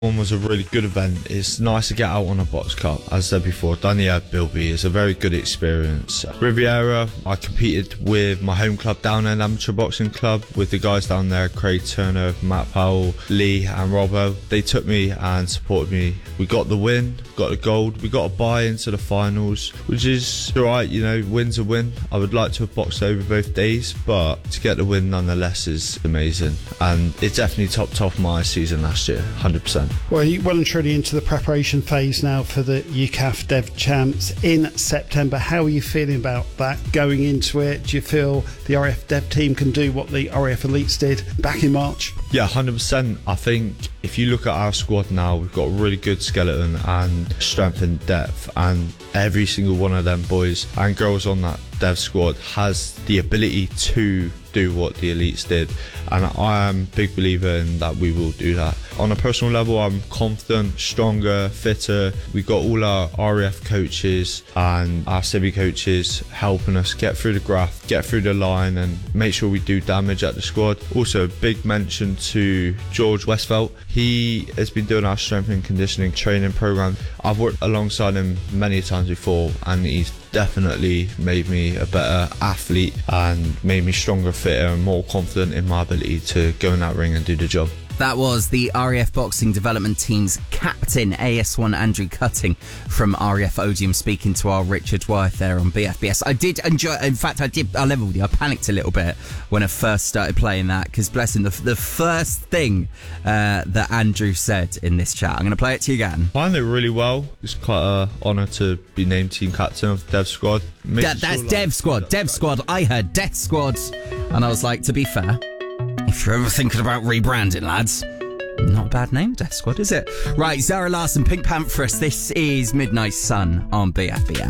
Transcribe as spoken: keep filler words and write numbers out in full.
One was a really good event. It's nice to get out on a box cup. As I said before, done the at Bilby. It's a very good experience. Riviera, I competed with my home club down there, Amateur Boxing Club, with the guys down there, Craig Turner, Matt Powell, Lee and Robbo. They took me and supported me. We got the win, got the gold. We got a bye into the finals, which is alright, you know, win's a win. I would like to have boxed over both days, but to get the win nonetheless is amazing. And it definitely topped off my season last year, one hundred percent. Well, you're well and truly into the preparation phase now for the U C A F Dev Champs in September. How are you feeling about that going into it? Do you feel the R A F Dev team can do what the R A F Elites did back in March? Yeah, one hundred percent. I think if you look at our squad now, we've got a really good skeleton and strength and depth, and every single one of them boys and girls on that dev squad has the ability to do what the elites did, and I am a big believer in that we will do that. On a personal level, I'm confident, stronger, fitter. We've got all our R A F coaches and our civi coaches helping us get through the graph, get through the line and make sure we do damage at the squad. Also, a big mention to George Westfelt. He has been doing our strength and conditioning training program. I've worked alongside him many times before, and he's definitely made me a better athlete and made me stronger, fitter and more confident in my ability to go in that ring and do the job. That was the R A F Boxing Development Team's captain, A S one Andrew Cutting from R A F Odium, speaking to our Richard Wyeth there on B F B S. I did enjoy, in fact, I did, I level with you, I panicked a little bit when I first started playing that, because bless him, the, the first thing uh, that Andrew said in this chat, I'm going to play it to you again. I find it really well. It's quite an honour to be named team captain of the Dev Squad. Da- that's sure Dev Squad, Dev Squad. I heard Death Squad, and I was like, to be fair, if you're ever thinking about rebranding, lads, not a bad name, Death Squad, is it? Right, Zara Larsson, Pink Pantheress. This is Midnight Sun on B F B S.